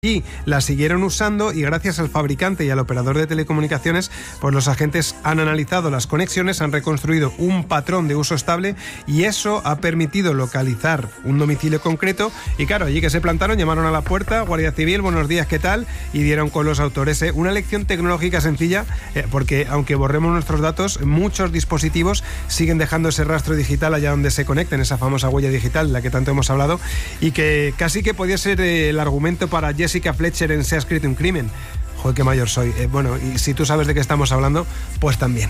Y la siguieron usando y gracias al fabricante y al operador de telecomunicaciones, pues los agentes han analizado las conexiones, han reconstruido un patrón de uso estable y eso ha permitido localizar un domicilio concreto. Y claro, allí que se plantaron, llamaron a la puerta, Guardia Civil, buenos días, ¿qué tal? Y dieron con los autores. Una lección tecnológica sencilla, porque aunque borremos nuestros datos, muchos dispositivos siguen dejando ese rastro digital allá donde se conecten, esa famosa huella digital de la que tanto hemos hablado y que casi que podía ser el argumento para Jessica Fletcher en Se ha escrito un crimen. Joder, qué mayor soy. Bueno, y si tú sabes de qué estamos hablando, pues también.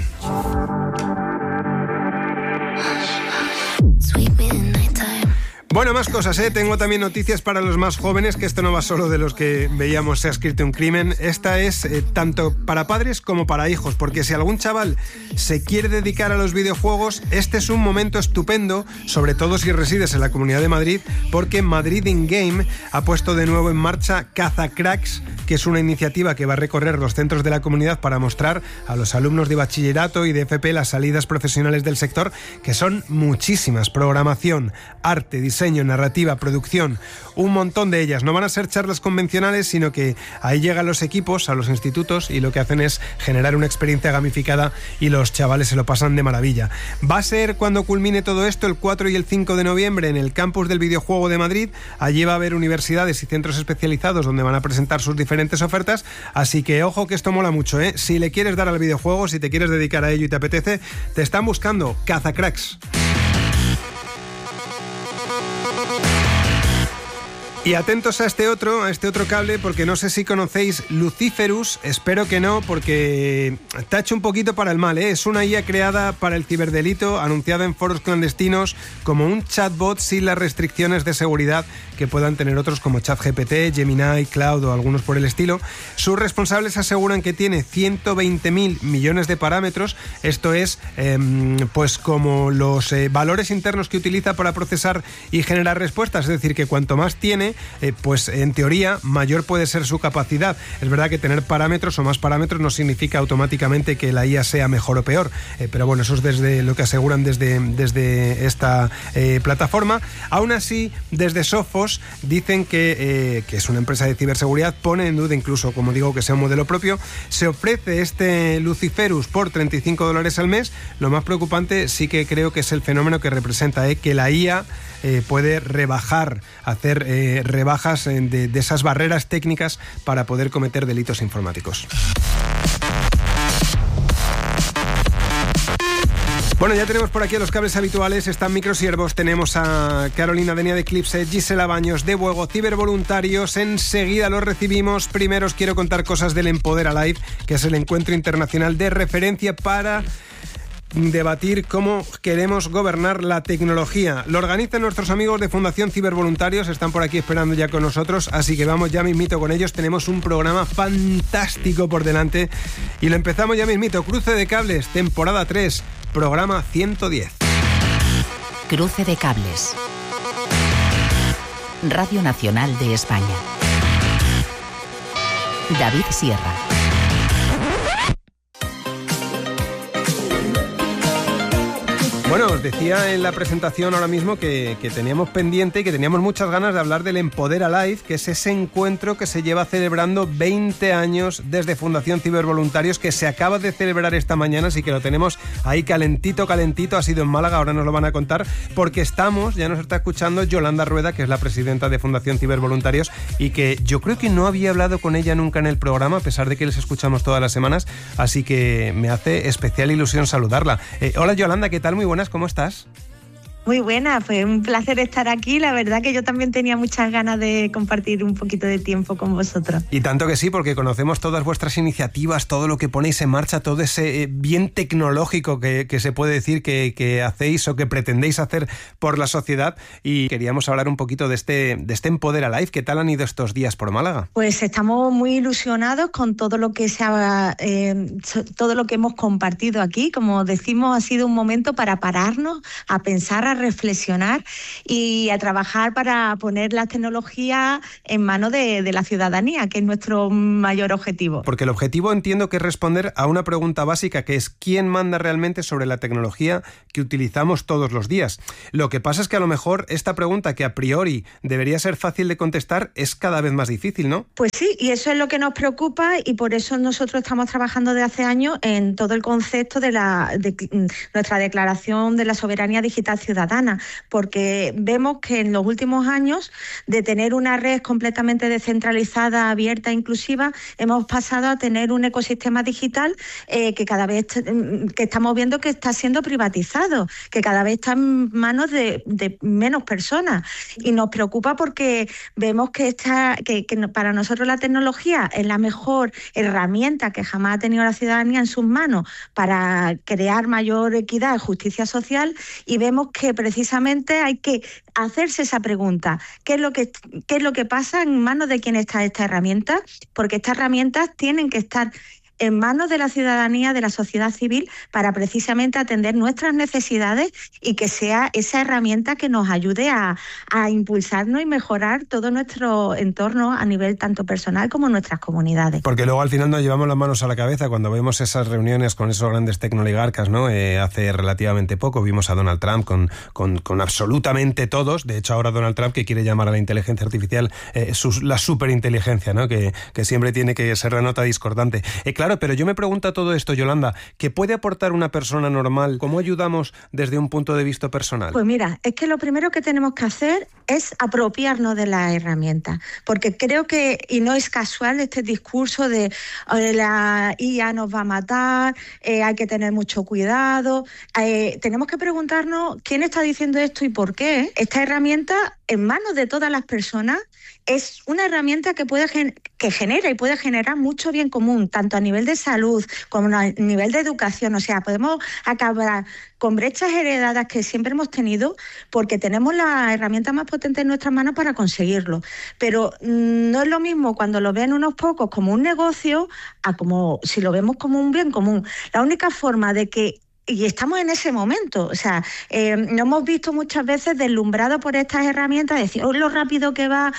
Bueno, más cosas, Tengo también noticias para los más jóvenes, que esto no va solo de los que veíamos Se ha escrito un crimen. Esta es tanto para padres como para hijos, porque si algún chaval se quiere dedicar a los videojuegos, este es un momento estupendo, sobre todo si resides en la Comunidad de Madrid, porque Madrid in Game ha puesto de nuevo en marcha Cazacracks, que es una iniciativa que va a recorrer los centros de la comunidad para mostrar a los alumnos de bachillerato y de FP las salidas profesionales del sector, que son muchísimas: programación, arte, diseño, narrativa, producción, un montón de ellas. No van a ser charlas convencionales, sino que ahí llegan los equipos a los institutos y lo que hacen es generar una experiencia gamificada y los chavales se lo pasan de maravilla. Va a ser cuando culmine todo esto el 4 y el 5 de noviembre en el campus del videojuego de Madrid. Allí va a haber universidades y centros especializados donde van a presentar sus diferentes ofertas, así que ojo que esto mola mucho, Si le quieres dar al videojuego, si te quieres dedicar a ello y te apetece, te están buscando. Cazacracks. Y atentos a este otro cable, porque no sé si conocéis Luciferus, espero que no, porque está hecho un poquito para el mal, Es una IA creada para el ciberdelito, anunciada en foros clandestinos como un chatbot sin las restricciones de seguridad que puedan tener otros como ChatGPT, Gemini, Cloud o algunos por el estilo. Sus responsables aseguran que tiene 120.000 millones de parámetros, esto es, pues como los valores internos que utiliza para procesar y generar respuestas, es decir, que cuanto más tiene, pues en teoría mayor puede ser su capacidad. Es verdad que tener parámetros o más parámetros no significa automáticamente que la IA sea mejor o peor, pero bueno, eso es desde lo que aseguran desde esta plataforma. Aún así, desde Sophos dicen que es una empresa de ciberseguridad, pone en duda incluso, como digo, que sea un modelo propio. Se ofrece este Luciferus por $35 al mes. Lo más preocupante sí que creo que es el fenómeno que representa, que la IA puede hacer rebajas de esas barreras técnicas para poder cometer delitos informáticos. Bueno, ya tenemos por aquí a los cables habituales, están Microsiervos, tenemos a Carolina Denia de Eclipse, Gisela Baños de Buego, cibervoluntarios, enseguida los recibimos. Primero os quiero contar cosas del Empodera Live, que es el encuentro internacional de referencia para debatir cómo queremos gobernar la tecnología. Lo organizan nuestros amigos de Fundación Cibervoluntarios, están por aquí esperando ya con nosotros, así que vamos ya mismito con ellos. Tenemos un programa fantástico por delante y lo empezamos ya mismito. Cruce de Cables, temporada 3, programa 110. Cruce de Cables. Radio Nacional de España. David Sierra. Bueno, os decía en la presentación ahora mismo que teníamos pendiente y que teníamos muchas ganas de hablar del Empodera Live, que es ese encuentro que se lleva celebrando 20 años desde Fundación Cibervoluntarios, que se acaba de celebrar esta mañana, así que lo tenemos ahí calentito, ha sido en Málaga, ahora nos lo van a contar, porque ya nos está escuchando Yolanda Rueda, que es la presidenta de Fundación Cibervoluntarios, y que yo creo que no había hablado con ella nunca en el programa, a pesar de que les escuchamos todas las semanas, así que me hace especial ilusión saludarla. Hola Yolanda, ¿qué tal? Muy buenas. ¿Cómo estás? Muy buena, fue un placer estar aquí. La verdad que yo también tenía muchas ganas de compartir un poquito de tiempo con vosotros. Y tanto que sí, porque conocemos todas vuestras iniciativas, todo lo que ponéis en marcha, todo ese bien tecnológico que se puede decir que hacéis o que pretendéis hacer por la sociedad. Y queríamos hablar un poquito de este Empodera Live. ¿Qué tal han ido estos días por Málaga? Pues estamos muy ilusionados con todo lo que todo lo que hemos compartido aquí. Como decimos, ha sido un momento para pararnos, a pensar, a reflexionar y a trabajar para poner la tecnología en manos de la ciudadanía, que es nuestro mayor objetivo. Porque el objetivo entiendo que es responder a una pregunta básica, que es ¿quién manda realmente sobre la tecnología que utilizamos todos los días? Lo que pasa es que a lo mejor esta pregunta, que a priori debería ser fácil de contestar, es cada vez más difícil, ¿no? Pues sí, y eso es lo que nos preocupa, y por eso nosotros estamos trabajando desde hace años en todo el concepto de nuestra Declaración de la Soberanía Digital Ciudadana, porque vemos que en los últimos años, de tener una red completamente descentralizada, abierta e inclusiva, hemos pasado a tener un ecosistema digital que cada vez que estamos viendo que está siendo privatizado, que cada vez está en manos de menos personas, y nos preocupa porque vemos que para nosotros la tecnología es la mejor herramienta que jamás ha tenido la ciudadanía en sus manos para crear mayor equidad y justicia social, y vemos que precisamente hay que hacerse esa pregunta: ¿qué es lo que pasa en manos de quién está esta herramienta? Porque estas herramientas tienen que estar en manos de la ciudadanía, de la sociedad civil, para precisamente atender nuestras necesidades y que sea esa herramienta que nos ayude a impulsarnos y mejorar todo nuestro entorno a nivel tanto personal como nuestras comunidades. Porque luego al final nos llevamos las manos a la cabeza cuando vemos esas reuniones con esos grandes tecnoligarcas, ¿no? Hace relativamente poco vimos a Donald Trump con absolutamente todos. De hecho, ahora Donald Trump, que quiere llamar a la inteligencia artificial la superinteligencia, ¿no? Que siempre tiene que ser la nota discordante. Claro, pero yo me pregunto todo esto, Yolanda, ¿qué puede aportar una persona normal? ¿Cómo ayudamos desde un punto de vista personal? Pues mira, es que lo primero que tenemos que hacer es apropiarnos de la herramienta, porque creo que, y no es casual este discurso de la IA nos va a matar, hay que tener mucho cuidado. Tenemos que preguntarnos quién está diciendo esto y por qué. Esta herramienta, en manos de todas las personas, es una herramienta que genera y puede generar mucho bien común, tanto a nivel de salud como a nivel de educación. O sea, podemos acabar con brechas heredadas que siempre hemos tenido, porque tenemos la herramienta más potente en nuestras manos para conseguirlo. Pero no es lo mismo cuando lo ven unos pocos como un negocio a como si lo vemos como un bien común. La única forma de que y estamos en ese momento, o sea, nos hemos visto muchas veces deslumbrados por estas herramientas, decir, lo rápido que va,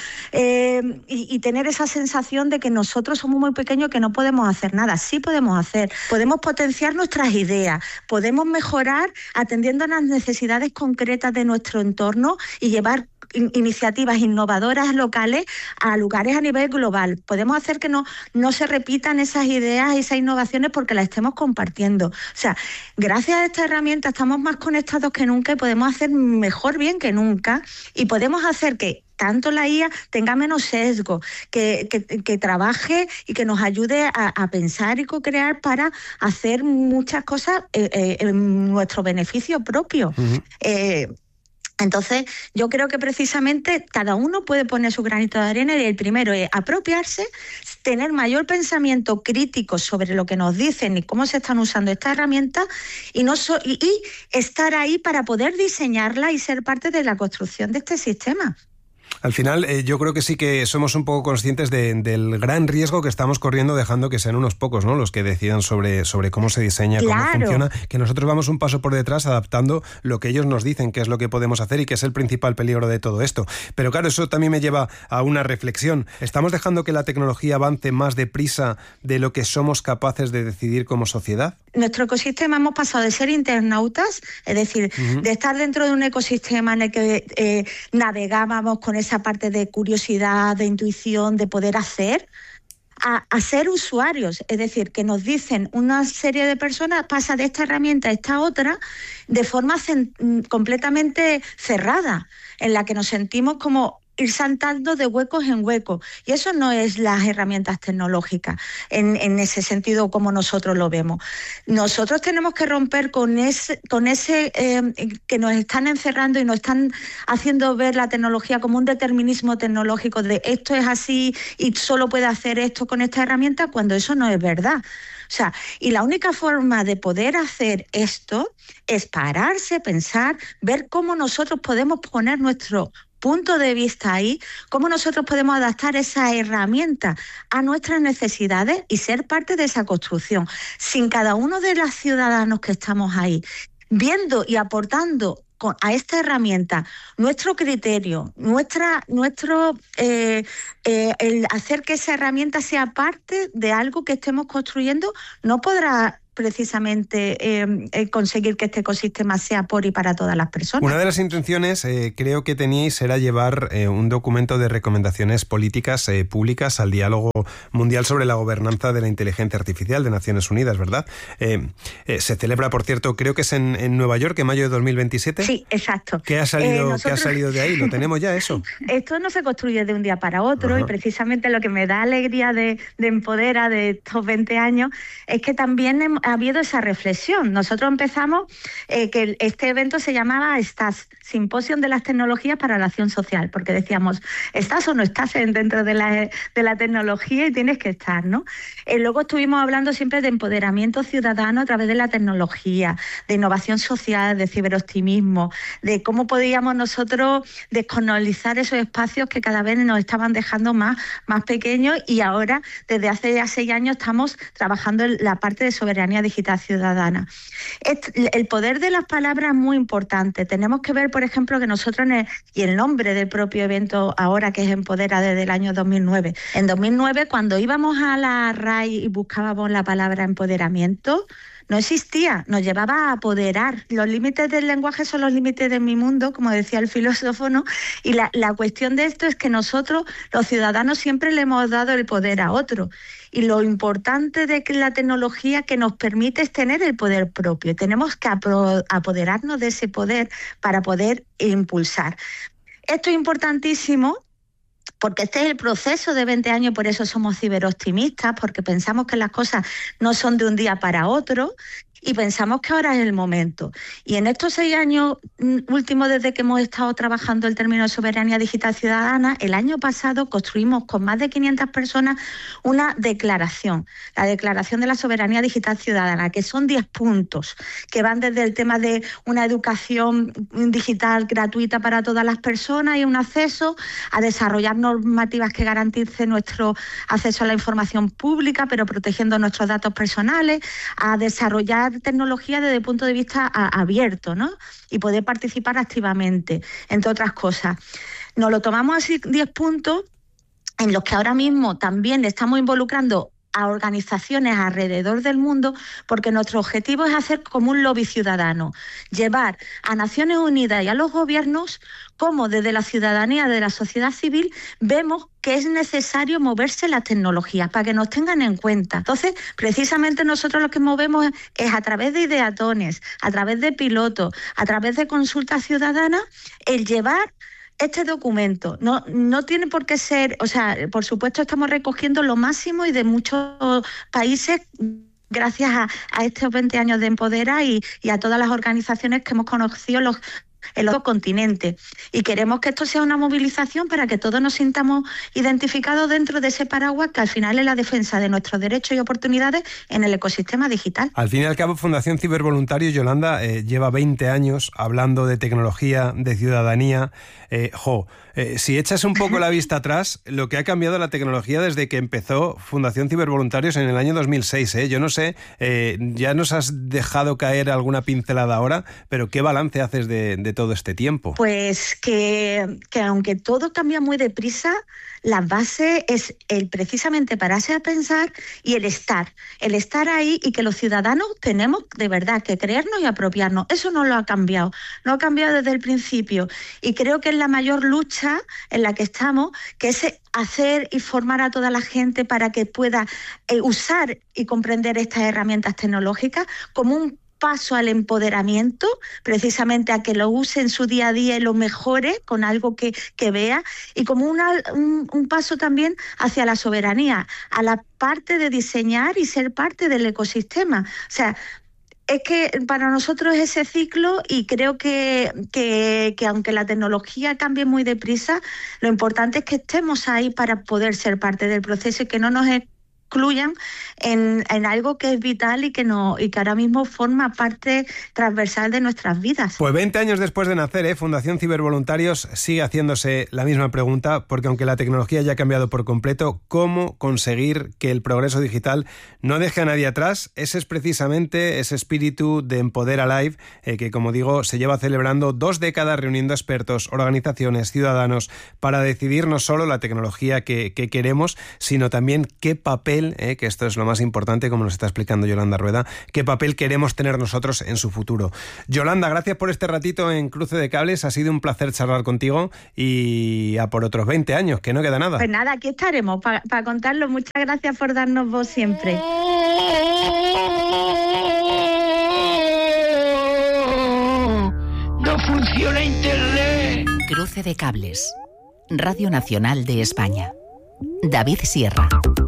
y tener esa sensación de que nosotros somos muy pequeños, que no podemos hacer nada. Sí podemos potenciar nuestras ideas, podemos mejorar atendiendo a las necesidades concretas de nuestro entorno y llevar iniciativas innovadoras locales a lugares a nivel global. Podemos hacer que no se repitan esas ideas, esas innovaciones, porque las estemos compartiendo. O sea, gracias a esta herramienta estamos más conectados que nunca y podemos hacer mejor bien que nunca, y podemos hacer que tanto la IA tenga menos sesgo, que trabaje y que nos ayude a pensar y co-crear para hacer muchas cosas en nuestro beneficio propio. Uh-huh. Entonces, yo creo que precisamente cada uno puede poner su granito de arena, y el primero es apropiarse, tener mayor pensamiento crítico sobre lo que nos dicen y cómo se están usando estas herramientas, y estar ahí para poder diseñarla y ser parte de la construcción de este sistema. Al final, yo creo que sí que somos un poco conscientes del gran riesgo que estamos corriendo, dejando que sean unos pocos, ¿no?, los que decidan sobre cómo se diseña, claro, cómo funciona, que nosotros vamos un paso por detrás adaptando lo que ellos nos dicen que es lo que podemos hacer y que es el principal peligro de todo esto. Pero claro, eso también me lleva a una reflexión. ¿Estamos dejando que la tecnología avance más deprisa de lo que somos capaces de decidir como sociedad? Nuestro ecosistema, hemos pasado de ser internautas, es decir, de estar dentro de un ecosistema en el que navegábamos con esa parte de curiosidad, de intuición, de poder hacer, a ser usuarios. Es decir, que nos dicen una serie de personas, pasa de esta herramienta a esta otra, de forma completamente cerrada, en la que nos sentimos como ir saltando de huecos en huecos, y eso no es las herramientas tecnológicas en ese sentido como nosotros lo vemos. Nosotros tenemos que romper con ese que nos están encerrando y nos están haciendo ver la tecnología como un determinismo tecnológico de esto es así y solo puede hacer esto con esta herramienta, cuando eso no es verdad. O sea, y la única forma de poder hacer esto es pararse, pensar, ver cómo nosotros podemos poner nuestro punto de vista ahí, cómo nosotros podemos adaptar esa herramienta a nuestras necesidades y ser parte de esa construcción. Sin cada uno de los ciudadanos que estamos ahí, viendo y aportando a esta herramienta nuestro criterio, el hacer que esa herramienta sea parte de algo que estemos construyendo, no podrá precisamente conseguir que este ecosistema sea por y para todas las personas. Una de las intenciones, creo que teníais, era llevar un documento de recomendaciones políticas públicas al diálogo mundial sobre la gobernanza de la inteligencia artificial de Naciones Unidas, ¿verdad? Se celebra, por cierto, creo que es en Nueva York, en mayo de 2027. Sí, exacto. ¿Qué ha salido de ahí? ¿Lo tenemos ya eso? Esto no se construye de un día para otro. Ajá. Y precisamente lo que me da alegría de Empodera de estos 20 años es que también ha habido esa reflexión. Nosotros empezamos que este evento se llamaba STAS, Simposio de las Tecnologías para la Acción Social, porque decíamos, ¿estás o no estás dentro de la tecnología? Y tienes que estar, ¿no? Luego estuvimos hablando siempre de empoderamiento ciudadano a través de la tecnología, de innovación social, de ciberoptimismo, de cómo podíamos nosotros descolonizar esos espacios que cada vez nos estaban dejando más pequeños, y ahora, desde hace ya 6 años, estamos trabajando en la parte de soberanía digital ciudadana. El poder de las palabras es muy importante. Tenemos que ver, por ejemplo, que nosotros, y el nombre del propio evento ahora, que es Empodera, desde el año 2009. En 2009, cuando íbamos a la RAI y buscábamos la palabra empoderamiento, no existía, nos llevaba a apoderar. Los límites del lenguaje son los límites de mi mundo, como decía el filósofo, ¿no? Y la cuestión de esto es que nosotros, los ciudadanos, siempre le hemos dado el poder a otro. Y lo importante de que la tecnología que nos permite es tener el poder propio. Tenemos que apoderarnos de ese poder para poder impulsar. Esto es importantísimo, porque este es el proceso de 20 años, por eso somos ciberoptimistas, porque pensamos que las cosas no son de un día para otro y pensamos que ahora es el momento. Y en estos 6 años últimos, desde que hemos estado trabajando el término de soberanía digital ciudadana, el año pasado construimos con más de 500 personas una declaración, la Declaración de la Soberanía Digital Ciudadana, que son 10 puntos, que van desde el tema de una educación digital gratuita para todas las personas y un acceso a desarrollar normativas que garanticen nuestro acceso a la información pública, pero protegiendo nuestros datos personales, a desarrollar tecnología desde el punto de vista abierto, ¿no? Y poder participar activamente, entre otras cosas. Nos lo tomamos así, 10 puntos en los que ahora mismo también le estamos involucrando a organizaciones alrededor del mundo, porque nuestro objetivo es hacer como un lobby ciudadano, llevar a Naciones Unidas y a los gobiernos cómo desde la ciudadanía, de la sociedad civil, vemos que es necesario moverse las tecnologías para que nos tengan en cuenta. Entonces, precisamente nosotros lo que movemos es a través de ideatones, a través de pilotos, a través de consultas ciudadanas, el llevar este documento. No tiene por qué ser, o sea, por supuesto estamos recogiendo lo máximo y de muchos países gracias a estos 20 años de Empodera y a todas las organizaciones que hemos conocido en los continentes. Y queremos que esto sea una movilización para que todos nos sintamos identificados dentro de ese paraguas que al final es la defensa de nuestros derechos y oportunidades en el ecosistema digital. Al fin y al cabo, Fundación Cibervoluntarios, Yolanda, lleva 20 años hablando de tecnología, de ciudadanía. Si echas un poco la vista atrás, lo que ha cambiado la tecnología desde que empezó Fundación Cibervoluntarios en el año 2006, yo no sé, ya nos has dejado caer alguna pincelada ahora, pero ¿qué balance haces de todo este tiempo? Pues que aunque todo cambia muy deprisa, la base es precisamente pararse a pensar y el estar ahí, y que los ciudadanos tenemos de verdad que creernos y apropiarnos. Eso no lo ha cambiado, no ha cambiado desde el principio, y creo que es la mayor lucha en la que estamos, que es hacer y formar a toda la gente para que pueda usar y comprender estas herramientas tecnológicas como un paso al empoderamiento, precisamente a que lo use en su día a día y lo mejore con algo que vea, y como un paso también hacia la soberanía, a la parte de diseñar y ser parte del ecosistema. O sea, es que para nosotros es ese ciclo, y creo que aunque la tecnología cambie muy deprisa, lo importante es que estemos ahí para poder ser parte del proceso y que no nos excluyan en algo que es vital y que ahora mismo forma parte transversal de nuestras vidas. Pues 20 años después de nacer, Fundación Cibervoluntarios sigue haciéndose la misma pregunta, porque aunque la tecnología ya ha cambiado por completo, ¿cómo conseguir que el progreso digital no deje a nadie atrás? Ese es precisamente ese espíritu de Empoder Alive, que, como digo, se lleva celebrando 2 décadas reuniendo expertos, organizaciones, ciudadanos, para decidir no solo la tecnología que queremos, sino también qué papel, que esto es lo más importante, como nos está explicando Yolanda Rueda, qué papel queremos tener nosotros en su futuro. Yolanda, gracias por este ratito en Cruce de Cables, ha sido un placer charlar contigo y a por otros 20 años, que no queda nada. Pues nada, aquí estaremos para contarlo. Muchas gracias por darnos voz siempre. No funciona Internet. Cruce de Cables. Radio Nacional de España. David Sierra.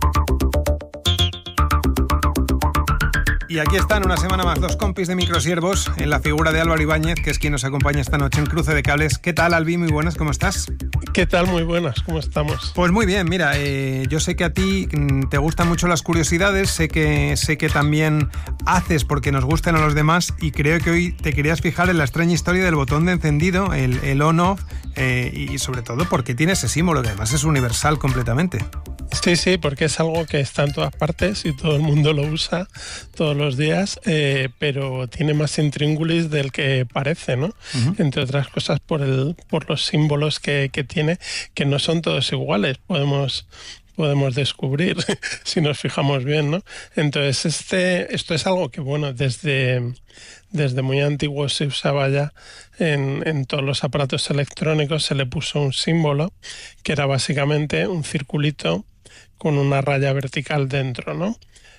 Y aquí están una semana más 2 compis de microsiervos en la figura de Álvaro Ibáñez, que es quien nos acompaña esta noche en Cruce de Cables. ¿Qué tal, Albi? Muy buenas, ¿cómo estás? ¿Qué tal? Muy buenas, ¿cómo estamos? Pues muy bien, mira, yo sé que a ti te gustan mucho las curiosidades, sé que también haces porque nos gustan a los demás, y creo que hoy te querías fijar en la extraña historia del botón de encendido, el on-off, y sobre todo porque tiene ese símbolo que además es universal completamente. Sí, porque es algo que está en todas partes y todo el mundo lo usa todos los días, pero tiene más intríngulis del que parece, ¿no? Uh-huh. Entre otras cosas por los símbolos que tiene, que no son todos iguales, podemos descubrir si nos fijamos bien, ¿no? Entonces esto es algo que, bueno, desde muy antiguo se usaba ya en todos los aparatos electrónicos. Se le puso un símbolo que era básicamente un circulito con una raya vertical dentro, ¿no?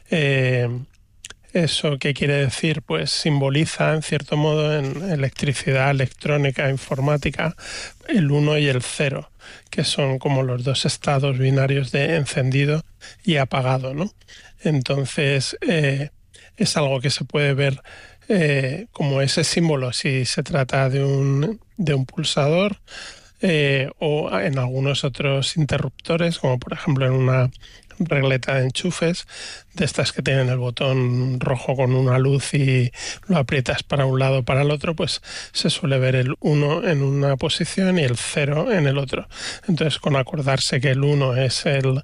¿Eso qué quiere decir? Pues simboliza, en cierto modo, en electricidad, electrónica, informática, el 1 y el 0, que son como los 2 estados binarios de encendido y apagado, ¿no? Entonces, es algo que se puede ver como ese símbolo si se trata de un pulsador, o en algunos otros interruptores, como por ejemplo en una regleta de enchufes, de estas que tienen el botón rojo con una luz y lo aprietas para un lado o para el otro, pues se suele ver el 1 en una posición y el 0 en el otro. Entonces, con acordarse que el 1 es el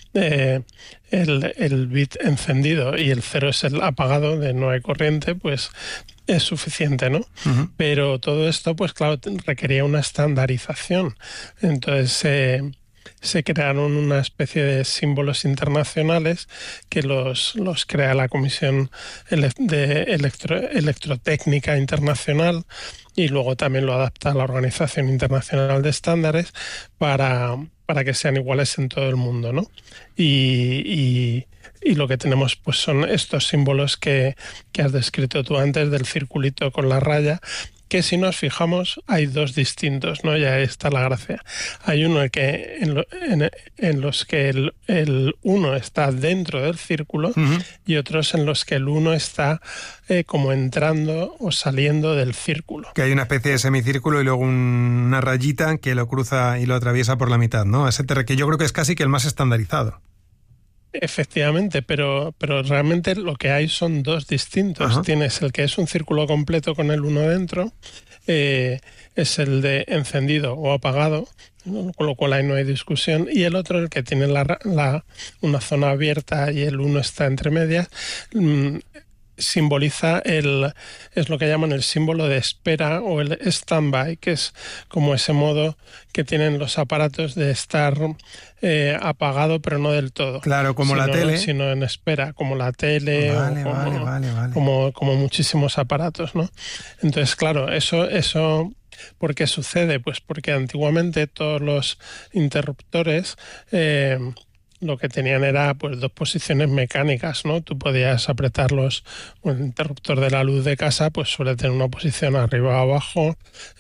bit encendido y el 0 es el apagado, de no hay corriente, pues es suficiente, ¿no? Uh-huh. Pero todo esto, pues claro, requería una estandarización. Entonces se crearon una especie de símbolos internacionales que los crea la Comisión de Electrotécnica Internacional, y luego también lo adapta la Organización Internacional de Estándares para que sean iguales en todo el mundo, ¿no? Y lo que tenemos pues son estos símbolos que has descrito tú antes, del circulito con la raya, que si nos fijamos hay 2 distintos, ¿no? Ya está la gracia. Hay uno en los que el 1 está dentro del círculo, uh-huh, y otros en los que el 1 está como entrando o saliendo del círculo. Que hay una especie de semicírculo y luego una rayita que lo cruza y lo atraviesa por la mitad, ¿no? Ese que yo creo que es casi que el más estandarizado. Efectivamente, pero realmente lo que hay son 2 distintos. Uh-huh. Tienes el que es un círculo completo con el 1 dentro, es el de encendido o apagado, con lo cual ahí no hay discusión, y el otro, el que tiene una zona abierta y el 1 está entre medias, simboliza es lo que llaman el símbolo de espera o el stand-by, que es como ese modo que tienen los aparatos de estar apagado pero no del todo. Claro, como la tele. Sino en espera, como la tele, vale. Como muchísimos aparatos, ¿no? Entonces, claro, eso ¿por qué sucede? Pues porque antiguamente todos los interruptores lo que tenían era pues 2 posiciones mecánicas, ¿no? Tú podías apretarlos. Un interruptor de la luz de casa pues suele tener una posición arriba o abajo,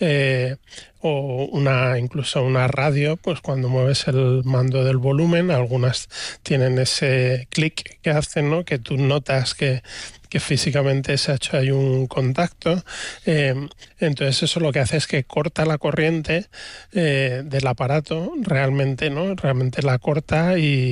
o incluso una radio, pues cuando mueves el mando del volumen, algunas tienen ese clic que hacen, ¿no? Que tú notas que físicamente se ha hecho ahí un contacto. Entonces eso lo que hace es que corta la corriente del aparato realmente, ¿no? Realmente la corta,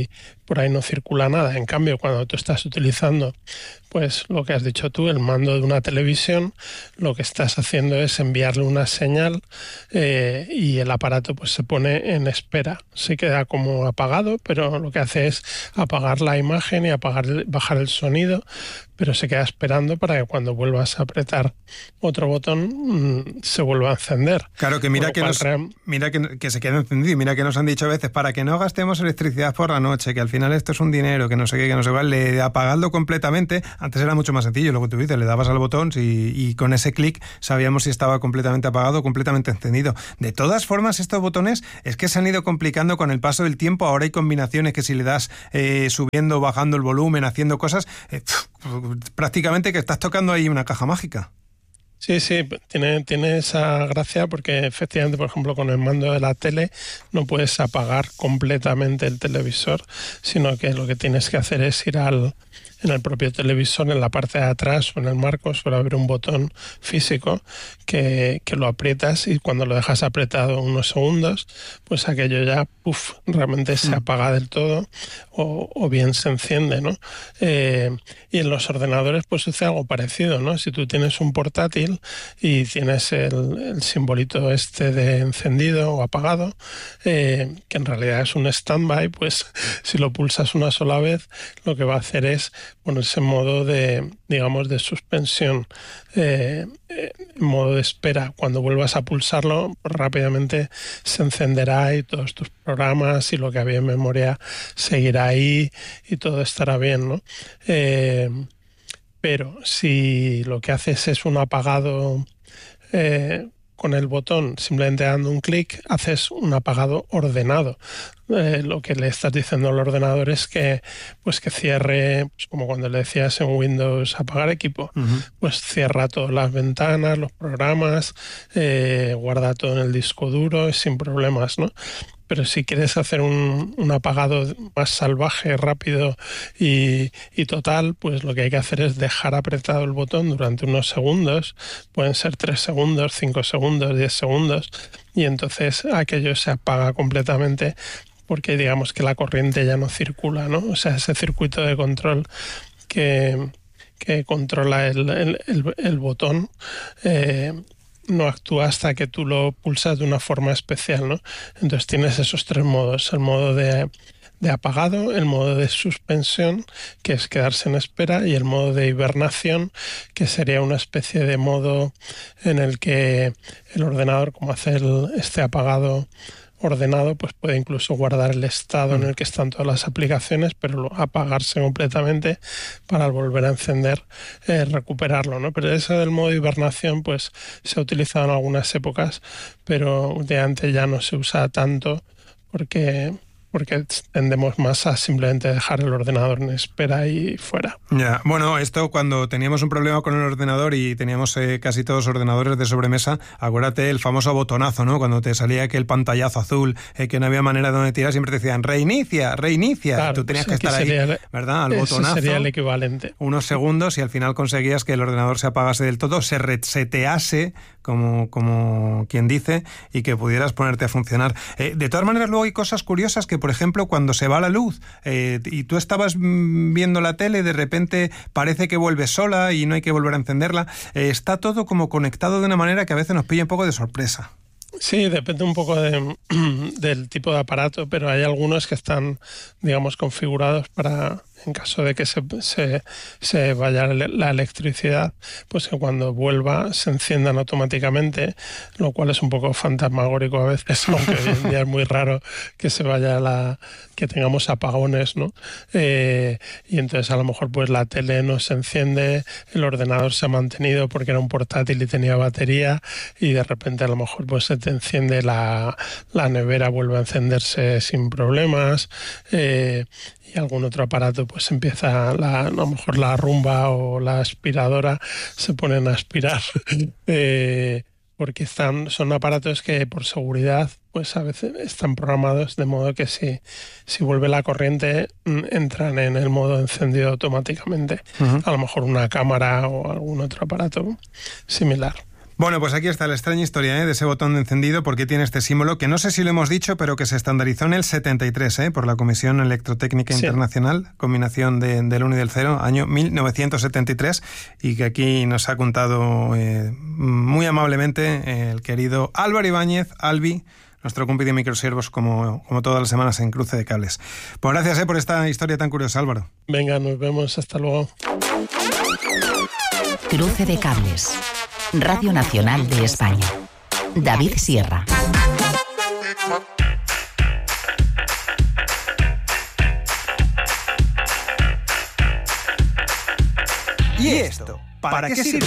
por ahí no circula nada. En cambio, cuando tú estás utilizando, pues lo que has dicho tú, el mando de una televisión, lo que estás haciendo es enviarle una señal y el aparato pues se pone en espera. Se queda como apagado, pero lo que hace es apagar la imagen y bajar el sonido, pero se queda esperando para que cuando vuelvas a apretar otro botón se vuelva a encender. Claro, que mira que se queda encendido, y mira que nos han dicho a veces, para que no gastemos electricidad por la noche, que al final esto es un dinero, que no sé qué, que no sé cuál, apagarlo completamente. Antes era mucho más sencillo, lo que tú dices, le dabas al botón y con ese clic sabíamos si estaba completamente apagado o completamente encendido. De todas formas, estos botones es que se han ido complicando con el paso del tiempo. Ahora hay combinaciones que si le das subiendo, bajando el volumen, haciendo cosas, prácticamente que estás tocando ahí una caja mágica. Sí, tiene esa gracia porque efectivamente, por ejemplo, con el mando de la tele no puedes apagar completamente el televisor, sino que lo que tienes que hacer es ir en el propio televisor, en la parte de atrás o en el marco, suele haber un botón físico que lo aprietas, y cuando lo dejas apretado unos segundos, pues aquello ya realmente se apaga del todo o bien se enciende, ¿no? Y en los ordenadores pues sucede algo parecido, ¿no? Si tú tienes un portátil y tienes el simbolito este de encendido o apagado, que en realidad es un stand-by, pues si lo pulsas una sola vez, lo que va a hacer es ponerse en modo de, digamos, de suspensión, en modo de espera. Cuando vuelvas a pulsarlo, pues rápidamente se encenderá y todos tus programas y lo que había en memoria seguirá ahí y todo estará bien, ¿no? Pero si lo que haces es un apagado con el botón, simplemente dando un clic, haces un apagado ordenado. Lo que le estás diciendo al ordenador es que cierre, pues como cuando le decías en Windows apagar equipo, pues cierra todas las ventanas, los programas, guarda todo en el disco duro sin problemas, ¿no? Pero si quieres hacer un apagado más salvaje, rápido y total, pues lo que hay que hacer es dejar apretado el botón durante unos segundos, pueden ser 3 segundos, 5 segundos, 10 segundos, y entonces aquello se apaga completamente porque digamos que la corriente ya no circula, ¿no? O sea, ese circuito de control que controla el botón no actúa hasta que tú lo pulsas de una forma especial, ¿no? Entonces tienes esos 3 modos: el modo de apagado, el modo de suspensión, que es quedarse en espera, y el modo de hibernación, que sería una especie de modo en el que el ordenador, como hace este apagado ordenado, pues puede incluso guardar el estado en el que están todas las aplicaciones, pero apagarse completamente para al volver a encender recuperarlo, ¿no? Pero eso del modo de hibernación pues se ha utilizado en algunas épocas, pero últimamente ya no se usa tanto porque tendemos más a simplemente dejar el ordenador en espera y fuera. Ya, bueno, esto cuando teníamos un problema con el ordenador y teníamos casi todos ordenadores de sobremesa, acuérdate el famoso botonazo, ¿no? Cuando te salía aquel pantallazo azul, que no había manera de donde tirar, siempre te decían reinicia. Claro, tú tenías pues que estar ahí, ¿verdad? Al botonazo. Sería el equivalente. Unos segundos y al final conseguías que el ordenador se apagase del todo, se resetease, como quien dice, y que pudieras ponerte a funcionar. De todas maneras, luego hay cosas curiosas que, por ejemplo, cuando se va la luz y tú estabas viendo la tele, de repente parece que vuelve sola y no hay que volver a encenderla. Está todo como conectado de una manera que a veces nos pilla un poco de sorpresa. Sí, depende un poco del tipo de aparato, pero hay algunos que están, digamos, configurados para, en caso de que se vaya la electricidad, pues que cuando vuelva se enciendan automáticamente, lo cual es un poco fantasmagórico a veces, aunque hoy en día es muy raro que se vaya que tengamos apagones, ¿no? Y entonces a lo mejor pues la tele no se enciende, el ordenador se ha mantenido porque era un portátil y tenía batería, y de repente a lo mejor pues se te enciende la nevera, vuelve a encenderse sin problemas, y algún otro aparato pues empieza a lo mejor la rumba o la aspiradora se ponen a aspirar porque son aparatos que por seguridad pues a veces están programados de modo que si vuelve la corriente entran en el modo encendido automáticamente. A lo mejor una cámara o algún otro aparato similar. Bueno, pues aquí está la extraña historia de ese botón de encendido, porque tiene este símbolo, que no sé si lo hemos dicho, pero que se estandarizó en el 73 por la Comisión Electrotécnica Internacional, combinación del 1 y del 0, año 1973, y que aquí nos ha contado muy amablemente el querido Álvaro Ibáñez, Albi, nuestro compi de microsiervos, como todas las semanas en Cruce de Cables. Pues gracias por esta historia tan curiosa, Álvaro. Venga, nos vemos, hasta luego. Cruce de Cables, Radio Nacional de España. David Sierra. ¿Y esto? ¿Para qué sirve?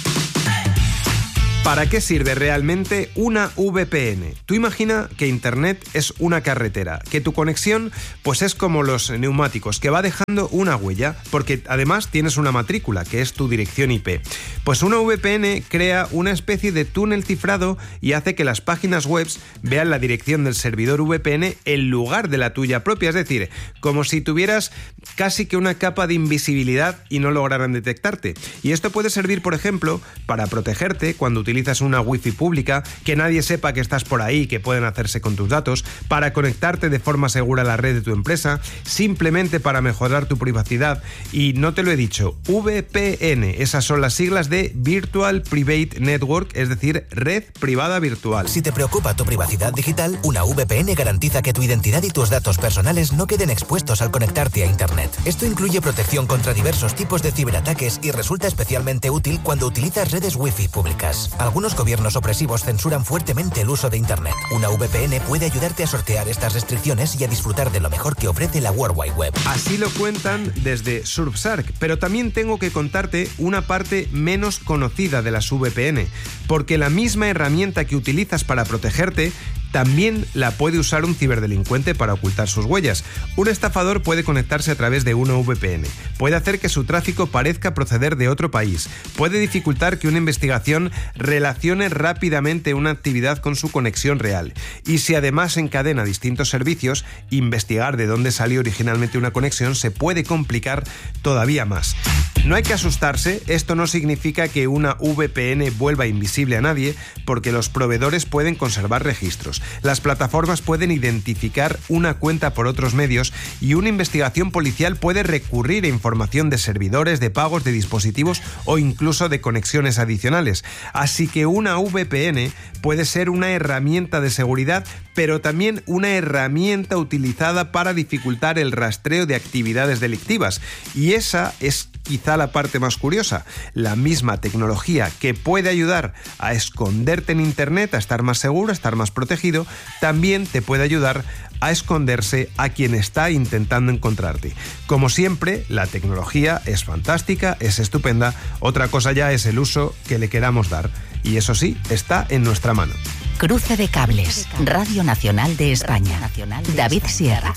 ¿Para qué sirve realmente una VPN? Tú imagina que Internet es una carretera, que tu conexión pues es como los neumáticos, que va dejando una huella, porque además tienes una matrícula, que es tu dirección IP. Pues una VPN crea una especie de túnel cifrado y hace que las páginas web vean la dirección del servidor VPN en lugar de la tuya propia, es decir, como si tuvieras casi que una capa de invisibilidad y no lograran detectarte. Y esto puede servir, por ejemplo, para protegerte cuando utilizas una wifi pública, que nadie sepa que estás por ahí, que pueden hacerse con tus datos, para conectarte de forma segura a la red de tu empresa, simplemente para mejorar tu privacidad. Y no te lo he dicho, VPN, esas son las siglas de Virtual Private Network, es decir, red privada virtual. Si te preocupa tu privacidad digital, una VPN garantiza que tu identidad y tus datos personales no queden expuestos al conectarte a Internet. Esto incluye protección contra diversos tipos de ciberataques y resulta especialmente útil cuando utilizas redes wifi públicas. Algunos gobiernos opresivos censuran fuertemente el uso de Internet. Una VPN puede ayudarte a sortear estas restricciones y a disfrutar de lo mejor que ofrece la World Wide Web. Así lo cuentan desde Surfshark, pero también tengo que contarte una parte menos conocida de las VPN, porque la misma herramienta que utilizas para protegerte también la puede usar un ciberdelincuente para ocultar sus huellas. Un estafador puede conectarse a través de una VPN, puede hacer que su tráfico parezca proceder de otro país, puede dificultar que una investigación relacione rápidamente una actividad con su conexión real. Y si además encadena distintos servicios, investigar de dónde salió originalmente una conexión se puede complicar todavía más. No hay que asustarse, esto no significa que una VPN vuelva invisible a nadie, porque los proveedores pueden conservar registros. Las plataformas pueden identificar una cuenta por otros medios y una investigación policial puede recurrir a información de servidores, de pagos, de dispositivos o incluso de conexiones adicionales. Así que una VPN puede ser una herramienta de seguridad, pero también una herramienta utilizada para dificultar el rastreo de actividades delictivas. Y esa es quizá la parte más curiosa. La misma tecnología que puede ayudar a esconderte en Internet, a estar más seguro, a estar más protegido, también te puede ayudar a esconderse a quien está intentando encontrarte. Como siempre, la tecnología es fantástica, es estupenda, otra cosa ya es el uso que le queramos dar. Y eso sí, está en nuestra mano. Cruce de Cables, Radio Nacional de España. David Sierra.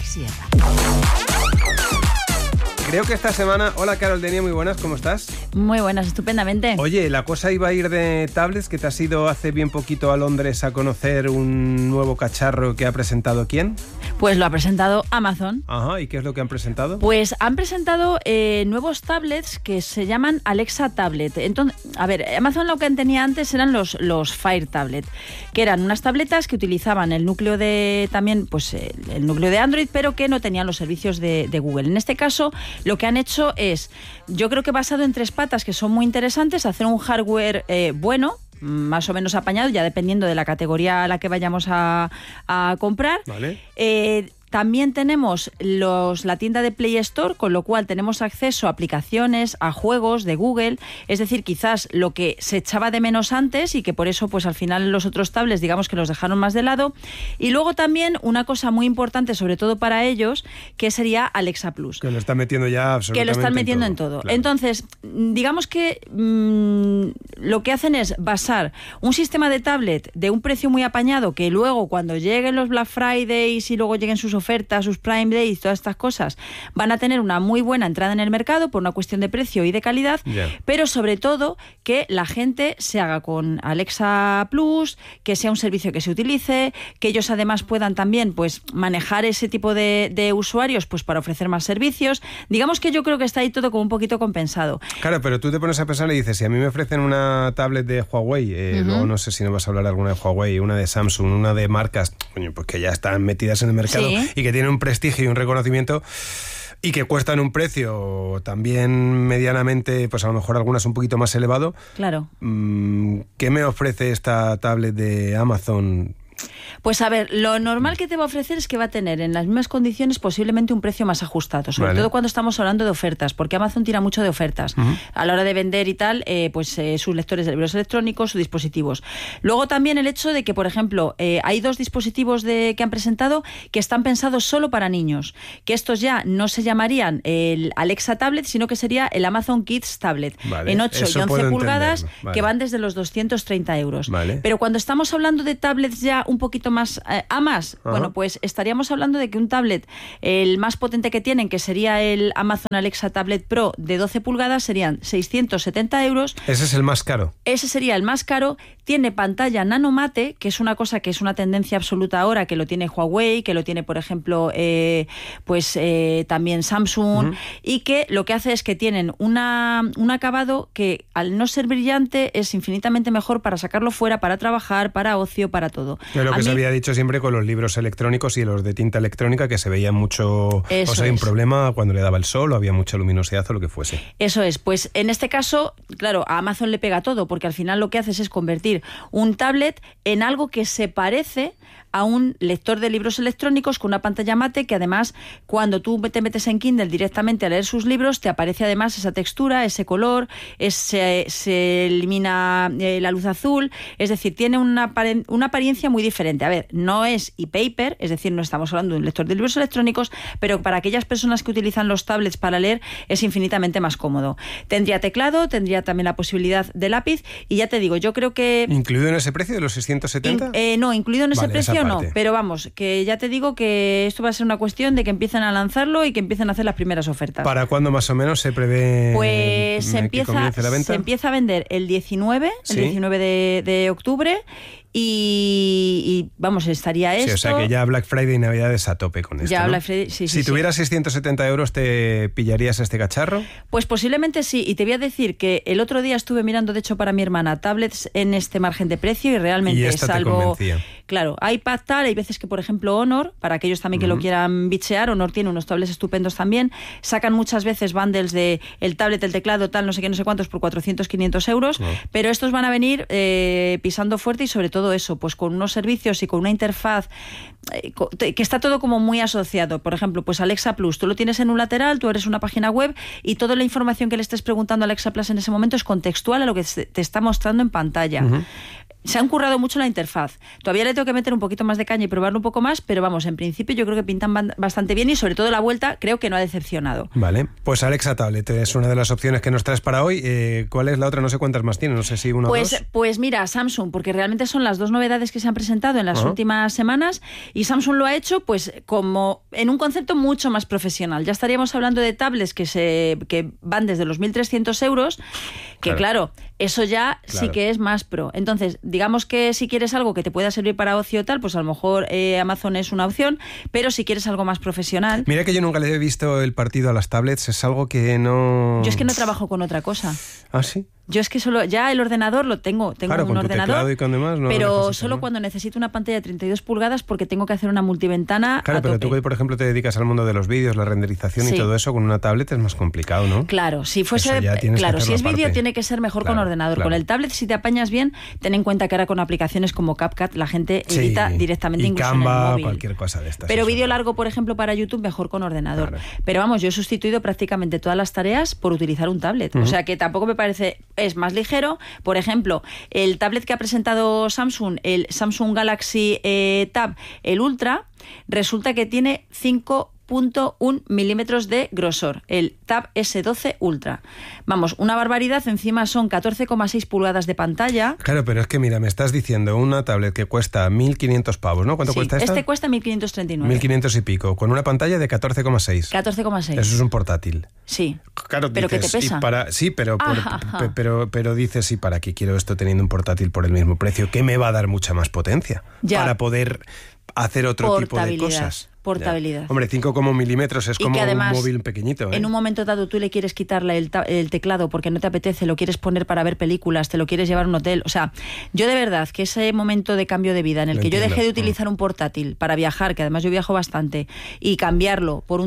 Creo que esta semana... Hola, Carol Denia, muy buenas, ¿cómo estás? Muy buenas, estupendamente. Oye, la cosa iba a ir de tablets, que te has ido hace bien poquito a Londres a conocer un nuevo cacharro que ha presentado ¿quién? Pues lo ha presentado Amazon. Ajá, ¿y qué es lo que han presentado? Pues han presentado nuevos tablets que se llaman Alexa Tablet. Entonces, a ver, Amazon lo que tenía antes eran los Fire Tablet, que eran unas tabletas que utilizaban el núcleo de también, pues el núcleo de Android, pero que no tenían los servicios de Google. En este caso, lo que han hecho es, yo creo que basado en tres patas que son muy interesantes, hacer un hardware bueno, más o menos apañado, ya dependiendo de la categoría a la que vayamos a comprar. Vale. También tenemos la tienda de Play Store, con lo cual tenemos acceso a aplicaciones, a juegos de Google, es decir, quizás lo que se echaba de menos antes y que por eso pues al final los otros tablets digamos que los dejaron más de lado. Y luego también una cosa muy importante, sobre todo para ellos, que sería Alexa Plus. Que lo están metiendo ya absolutamente que lo están metiendo en todo. Claro. Entonces, digamos que lo que hacen es basar un sistema de tablet de un precio muy apañado, que luego cuando lleguen los Black Fridays y luego lleguen sus ofertas, sus Prime Day y todas estas cosas, van a tener una muy buena entrada en el mercado por una cuestión de precio y de calidad, pero sobre todo que la gente se haga con Alexa Plus, que sea un servicio que se utilice, que ellos además puedan también pues manejar ese tipo de usuarios pues para ofrecer más servicios. Digamos que yo creo que está ahí todo como un poquito compensado. Claro, pero tú te pones a pensar y dices, si a mí me ofrecen una tablet de Huawei, luego no sé si no vas a hablar alguna de Huawei, una de Samsung, una de marcas pues que ya están metidas en el mercado y que tienen un prestigio y un reconocimiento y que cuestan un precio también medianamente, pues a lo mejor algunas un poquito más elevado. Claro. ¿Qué me ofrece esta tablet de Amazon? Pues a ver, lo normal que te va a ofrecer es que va a tener en las mismas condiciones posiblemente un precio más ajustado, sobre todo cuando estamos hablando de ofertas, porque Amazon tira mucho de ofertas a la hora de vender y tal, sus lectores de libros electrónicos, sus dispositivos. Luego también el hecho de que, por ejemplo, hay 2 dispositivos que han presentado que están pensados solo para niños, que estos ya no se llamarían el Alexa Tablet, sino que sería el Amazon Kids Tablet, en 8 y 11 pulgadas, que van desde los 230 euros. Pero cuando estamos hablando de tablets ya un poquito más a más, bueno, pues estaríamos hablando de que un tablet, el más potente que tienen, que sería el Amazon Alexa Tablet Pro de 12 pulgadas, serían 670 euros. Ese es el más caro. Ese sería el más caro. Tiene pantalla nanomate, que es una cosa que es una tendencia absoluta ahora, que lo tiene Huawei, que lo tiene, por ejemplo, también Samsung, y que lo que hace es que tienen un acabado que, al no ser brillante, es infinitamente mejor para sacarlo fuera, para trabajar, para ocio, para todo. Es lo que se había dicho siempre con los libros electrónicos y los de tinta electrónica, que se veía mucho, o sea, hay un problema cuando le daba el sol o había mucha luminosidad o lo que fuese. Eso es, pues en este caso, claro, a Amazon le pega todo, porque al final lo que haces es convertir un tablet en algo que se parece a un lector de libros electrónicos con una pantalla mate, que además cuando tú te metes en Kindle directamente a leer sus libros te aparece además esa textura, ese color, se elimina la luz azul, es decir, tiene una apariencia muy diferente. A ver, no es e-paper, es decir, no estamos hablando de un lector de libros electrónicos, pero para aquellas personas que utilizan los tablets para leer es infinitamente más cómodo. Tendría teclado, tendría también la posibilidad de lápiz y ya te digo, yo creo que... ¿Incluido en ese precio de los 670? No, incluido en ese precio no, pero vamos, que ya te digo que esto va a ser una cuestión de que empiecen a lanzarlo y que empiecen a hacer las primeras ofertas. ¿Para cuándo más o menos se prevé pues se comience la venta? Se empieza a vender el 19 de octubre y vamos, estaría esto... Sí, o sea que ya Black Friday y Navidades a tope con esto, ya, ¿no? Black Friday, sí. Si tuvieras 670 euros, ¿te pillarías este cacharro? Pues posiblemente sí, y te voy a decir que el otro día estuve mirando, de hecho, para mi hermana, tablets en este margen de precio y realmente, y esta salvo... te convencía. Claro, iPad tal, hay veces que, por ejemplo, Honor, para aquellos también que lo quieran bichear, Honor tiene unos tablets estupendos también, sacan muchas veces bundles de el tablet, el teclado, tal, no sé qué, no sé cuántos, por 400, 500 euros, pero estos van a venir pisando fuerte y sobre todo eso, pues con unos servicios y con una interfaz que está todo como muy asociado. Por ejemplo, pues Alexa Plus, tú lo tienes en un lateral, tú eres una página web y toda la información que le estés preguntando a Alexa Plus en ese momento es contextual a lo que te está mostrando en pantalla. Se han currado mucho la interfaz. Todavía le tengo que meter un poquito más de caña y probarlo un poco más, pero vamos, en principio yo creo que pintan bastante bien y sobre todo la vuelta creo que no ha decepcionado. Vale, pues Alexa Tablet es una de las opciones que nos traes para hoy. ¿Cuál es la otra? No sé cuántas más tiene, no sé si una o dos. Pues mira, Samsung, porque realmente son las 2 novedades que se han presentado en las últimas semanas y Samsung lo ha hecho pues como en un concepto mucho más profesional. Ya estaríamos hablando de tablets que van desde los 1.300 euros, que claro, eso ya sí que es más pro. Entonces, digamos que si quieres algo que te pueda servir para ocio tal, pues a lo mejor Amazon es una opción, pero si quieres algo más profesional... Mira que yo nunca le he visto el partido a las tablets, es algo que no... Yo es que no trabajo con otra cosa. ¿Ah, sí? Yo es que solo, ya el ordenador lo tengo claro, un con tu ordenador, teclado y con demás, no pero solo cuando necesito una pantalla de 32 pulgadas porque tengo que hacer una multiventana. Claro, pero tú que por ejemplo te dedicas al mundo de los vídeos, la renderización y todo eso, con una tablet es más complicado, ¿no? Claro, si fuese, claro, si es vídeo tiene que ser mejor con ordenador. Claro. Con el tablet, si te apañas bien, ten en cuenta que ahora con aplicaciones como CapCut la gente edita directamente y incluso Canva, en el móvil. Cualquier cosa de estas. Pero vídeo largo, por ejemplo, para YouTube, mejor con ordenador. Claro. Pero vamos, yo he sustituido prácticamente todas las tareas por utilizar un tablet. O sea que tampoco me parece, es más ligero. Por ejemplo, el tablet que ha presentado Samsung, el Samsung Galaxy Tab, el Ultra, resulta que tiene 5 2.1 milímetros de grosor, el Tab S12 Ultra. Vamos, una barbaridad, encima son 14,6 pulgadas de pantalla. Claro, pero es que mira, me estás diciendo una tablet que cuesta 1.500 pavos, ¿no? ¿Cuánto cuesta esta? Este cuesta 1.539. 1.500 y pico, con una pantalla de 14,6. 14,6. Eso es un portátil. Sí. Claro, pero dices, que te pesa. Sí, pero dices, ¿y para qué quiero esto teniendo un portátil por el mismo precio? ¿Qué me va a dar mucha más potencia? Ya. Para poder hacer otro tipo de cosas. Portabilidad. Ya. Hombre, 5 milímetros es como además, un móvil pequeñito. En un momento dado tú le quieres quitarle el teclado porque no te apetece, lo quieres poner para ver películas, te lo quieres llevar a un hotel. O sea, yo de verdad que ese momento de cambio de vida en el que yo dejé de utilizar un portátil para viajar, que además yo viajo bastante, y cambiarlo por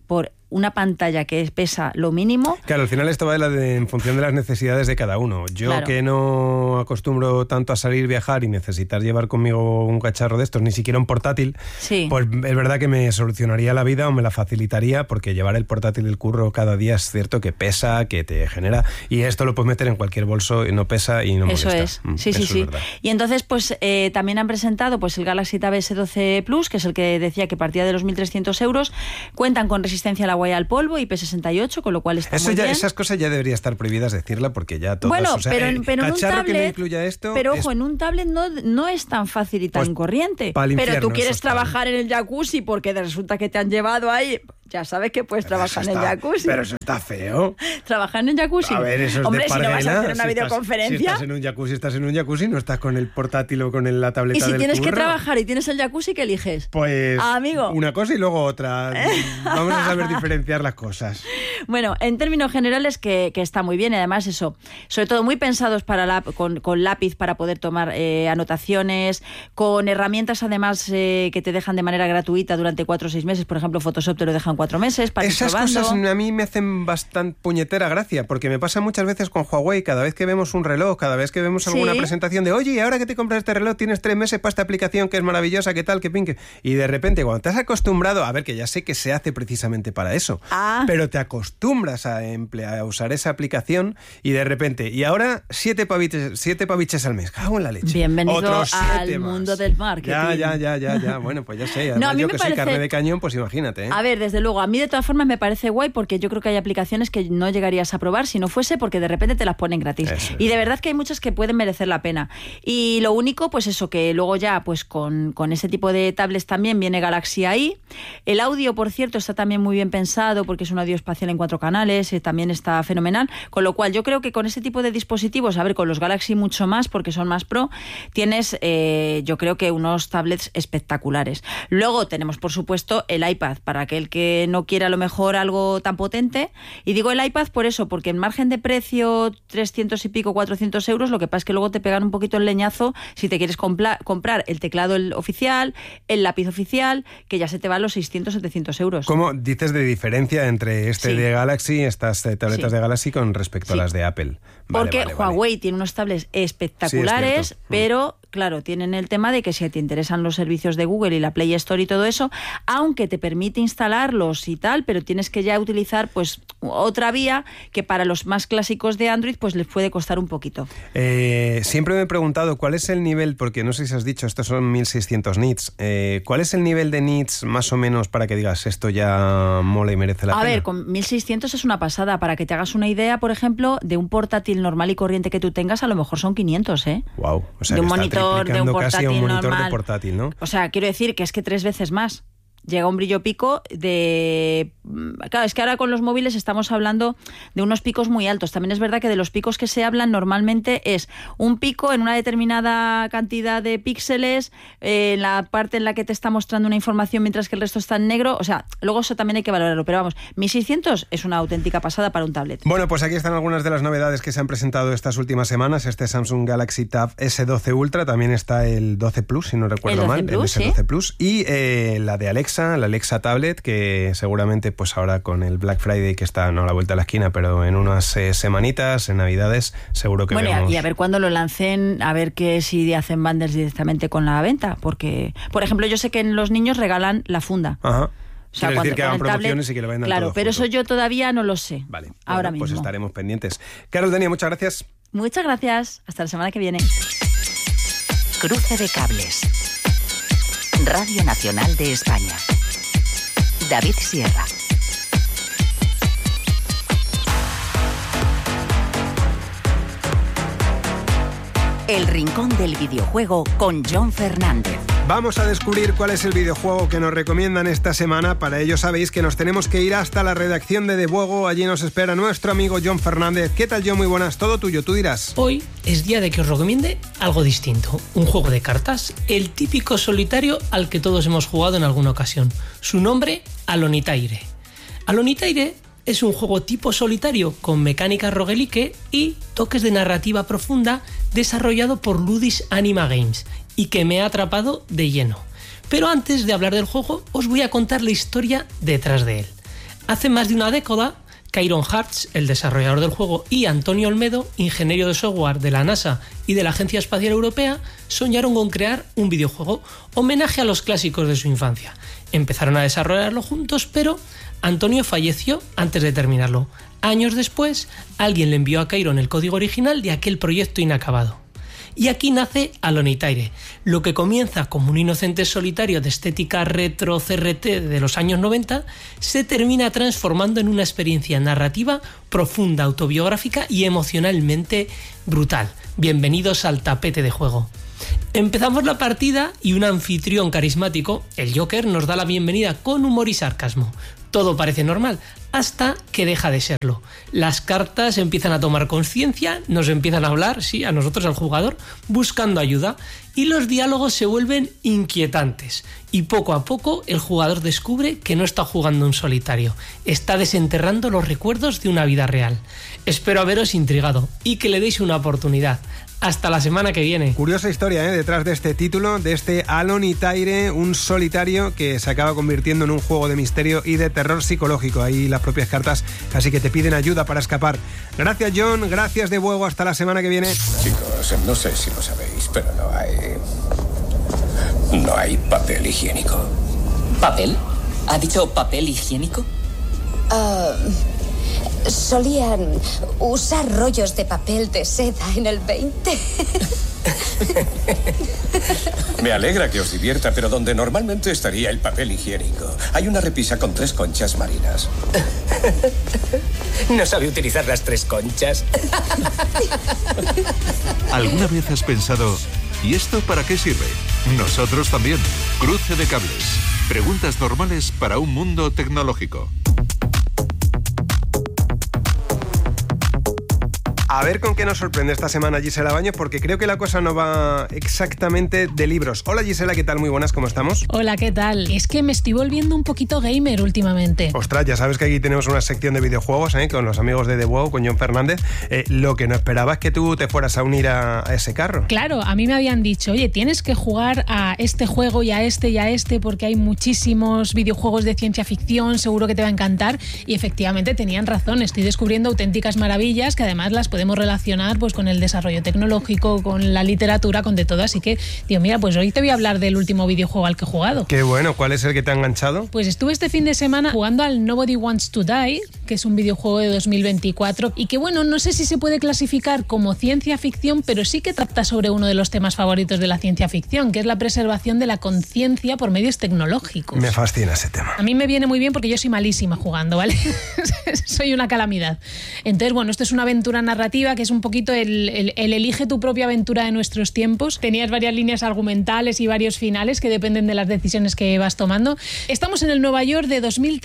una pantalla que pesa lo mínimo. Claro, al final esto va en función de las necesidades de cada uno. Yo claro, que no acostumbro tanto a salir, viajar y necesitar llevar conmigo un cacharro de estos, ni siquiera un portátil, sí, pues es verdad que me solucionaría la vida o me la facilitaría, porque llevar el portátil del curro cada día es cierto que pesa, que te genera, y esto lo puedes meter en cualquier bolso y no pesa y no molesta. Eso es, sí. Y entonces pues también han presentado pues el Galaxy Tab S12 Plus, que es el que decía que partía de los 1.300 euros, cuentan con resistencia a la huella al polvo, IP68, con lo cual está muy bien. Esas cosas ya deberían estar prohibidas decirla, porque ya todas... Bueno, o sea, pero en un tablet, que no incluya esto... Pero ojo, en un tablet no es tan fácil y tan pues, corriente. Pero tú quieres trabajar en el jacuzzi porque resulta que te han llevado ahí... Ya sabes que puedes trabajar en el jacuzzi. Pero eso está feo. ¿Trabajar en el jacuzzi? A ver, eso es hombre, de parguela. Si no vas a hacer una videoconferencia... Si estás en un jacuzzi, no estás con el portátil o con la tableta del curro. Y si tienes que trabajar y tienes el jacuzzi, ¿qué eliges? Pues amigo, una cosa y luego otra. Vamos a saber diferenciar las cosas. Bueno, en términos generales que está muy bien. Y además eso, sobre todo muy pensados para con lápiz para poder tomar anotaciones, con herramientas además que te dejan de manera gratuita durante 4 o 6 meses. Por ejemplo, Photoshop te lo dejan 4 meses para esas cosas a mí me hacen bastante puñetera gracia, porque me pasa muchas veces con Huawei. Cada vez que vemos un reloj, cada vez que vemos alguna presentación de oye, ahora que te compras este reloj tienes 3 meses para esta aplicación que es maravillosa, que tal, que pin, y de repente cuando te has acostumbrado, a ver, que ya sé que se hace precisamente para eso, pero te acostumbras a usar esa aplicación y de repente, y ahora 7 paviches al mes, cago en la leche. Bienvenido al mundo del marketing. Ya, bueno, pues ya sé. Además, yo que soy carne de cañón, pues imagínate. A ver, desde luego, a mí de todas formas me parece guay, porque yo creo que hay aplicaciones que no llegarías a probar si no fuese porque de repente te las ponen gratis. Y de verdad que hay muchas que pueden merecer la pena. Y lo único, pues eso, que luego ya pues con ese tipo de tablets también viene Galaxy AI. El audio, por cierto, está también muy bien pensado porque es un audio espacial en 4 canales, también está fenomenal. Con lo cual yo creo que con ese tipo de dispositivos, a ver, con los Galaxy mucho más porque son más pro, tienes yo creo que unos tablets espectaculares. Luego tenemos, por supuesto, el iPad, para aquel que no quiera a lo mejor algo tan potente. Y digo el iPad por eso, porque en margen de precio 300 y pico, 400 euros, lo que pasa es que luego te pegan un poquito el leñazo si te quieres comprar el teclado oficial, el lápiz oficial, que ya se te van los 600, 700 euros. ¿Cómo dices de diferencia entre de Galaxy, estas tabletas de Galaxy con respecto a las de Apple? Porque Huawei tiene unos tablets espectaculares, pero claro, tienen el tema de que si te interesan los servicios de Google y la Play Store y todo eso, aunque te permite instalarlos y tal, pero tienes que ya utilizar pues otra vía que para los más clásicos de Android pues les puede costar un poquito. Siempre me he preguntado cuál es el nivel, porque no sé si has dicho, estos son 1600 nits, ¿cuál es el nivel de nits más o menos para que digas esto ya mola y merece la pena? A ver, con 1600 es una pasada. Para que te hagas una idea, por ejemplo, de un portátil normal y corriente que tú tengas, a lo mejor son 500, ¿eh? Wow, o sea, de un que monitor, de un portátil casi a un monitor normal. De portátil, ¿no? O sea, quiero decir que es que 3 veces más. Llega un brillo pico de... Claro, es que ahora con los móviles estamos hablando de unos picos muy altos. También es verdad que de los picos que se hablan normalmente es un pico en una determinada cantidad de píxeles, en la parte en la que te está mostrando una información mientras que el resto está en negro. O sea, luego eso también hay que valorarlo. Pero vamos, 1600 es una auténtica pasada para un tablet. Bueno, pues aquí están algunas de las novedades que se han presentado estas últimas semanas. Este Samsung Galaxy Tab S12 Ultra. También está el 12 Plus, si no recuerdo mal. El S12 Plus. Y la de Alexa, la Alexa Tablet, que seguramente pues ahora con el Black Friday, que está no a la vuelta de la esquina, pero en unas semanitas, en Navidades, seguro que vemos. Y a ver cuándo lo lancen, a ver que si hacen bundles directamente con la venta, porque, por ejemplo, yo sé que en los niños regalan la funda. Ajá. O sea, Quiere decir que hagan promociones y que lo vendan claro, todo pero junto. Eso yo todavía no lo sé. Vale, ahora pues mismo. Estaremos pendientes. Carol, Denia, muchas gracias. Muchas gracias. Hasta la semana que viene. Cruce de cables. Radio Nacional de España. David Sierra. El rincón del videojuego con John Fernández. Vamos a descubrir cuál es el videojuego que nos recomiendan esta semana. Para ello sabéis que nos tenemos que ir hasta la redacción de Debuego. Allí nos espera nuestro amigo John Fernández. ¿Qué tal, John? Muy buenas, todo tuyo, tú dirás. Hoy es día de que os recomiende algo distinto. Un juego de cartas, el típico solitario al que todos hemos jugado en alguna ocasión. Su nombre, Alonitaire. Alonitaire es un juego tipo solitario con mecánica roguelike y toques de narrativa profunda desarrollado por Ludus Anima Games y que me ha atrapado de lleno. Pero antes de hablar del juego, os voy a contar la historia detrás de él. Hace más de una década, Kairon Hartz, el desarrollador del juego, y Antonio Olmedo, ingeniero de software de la NASA y de la Agencia Espacial Europea, soñaron con crear un videojuego homenaje a los clásicos de su infancia. Empezaron a desarrollarlo juntos, pero Antonio falleció antes de terminarlo. Años después, alguien le envió a Kairon el código original de aquel proyecto inacabado. Y aquí nace Alonitaire, lo que comienza como un inocente solitario de estética retro CRT de los años 90, se termina transformando en una experiencia narrativa profunda, autobiográfica y emocionalmente brutal. Bienvenidos al tapete de juego. Empezamos la partida y un anfitrión carismático, el Joker, nos da la bienvenida con humor y sarcasmo. Todo parece normal, hasta que deja de serlo. Las cartas empiezan a tomar conciencia, nos empiezan a hablar, sí, a nosotros, al jugador, buscando ayuda, y los diálogos se vuelven inquietantes. Y poco a poco el jugador descubre que no está jugando un solitario, está desenterrando los recuerdos de una vida real. Espero haberos intrigado y que le deis una oportunidad. Hasta la semana que viene. Curiosa historia, detrás de este título, de este Alonitaire, un solitario que se acaba convirtiendo en un juego de misterio y de terror psicológico. Ahí las propias cartas casi que te piden ayuda para escapar. Gracias, John, gracias Debuego, hasta la semana que viene. Chicos, no sé si lo sabéis, pero no hay papel higiénico. ¿Papel? ¿Ha dicho papel higiénico? Solían usar rollos de papel de seda en el 20. Me alegra que os divierta, pero donde normalmente estaría el papel higiénico, hay una repisa con 3 conchas marinas. No sabe utilizar las 3 conchas. ¿Alguna vez has pensado, ¿y esto para qué sirve? Nosotros también. Cruce de cables. Preguntas normales para un mundo tecnológico. A ver con qué nos sorprende esta semana Gisela Baños, porque creo que la cosa no va exactamente de libros. Hola Gisela, ¿qué tal? Muy buenas, ¿cómo estamos? Hola, ¿qué tal? Es que me estoy volviendo un poquito gamer últimamente. Ostras, ya sabes que aquí tenemos una sección de videojuegos, con los amigos de Debuego, con John Fernández. Lo que no esperaba es que tú te fueras a unir a ese carro. Claro, a mí me habían dicho, oye, tienes que jugar a este juego y a este, porque hay muchísimos videojuegos de ciencia ficción, seguro que te va a encantar. Y efectivamente tenían razón, estoy descubriendo auténticas maravillas que además las podemos relacionar pues con el desarrollo tecnológico, con la literatura, con de todo. Así que, tío, mira, pues hoy te voy a hablar del último videojuego al que he jugado. Qué bueno, ¿cuál es el que te ha enganchado? Pues estuve este fin de semana jugando al Nobody Wants to Die, que es un videojuego de 2024 y que, bueno, no sé si se puede clasificar como ciencia ficción, pero sí que trata sobre uno de los temas favoritos de la ciencia ficción, que es la preservación de la conciencia por medios tecnológicos. Me fascina ese tema. A mí me viene muy bien porque yo soy malísima jugando, ¿vale? Soy una calamidad. Entonces, bueno, esto es una aventura narrativa que es un poquito el elige tu propia aventura de nuestros tiempos. Tenías varias líneas argumentales y varios finales que dependen de las decisiones que vas tomando. Estamos en el Nueva York de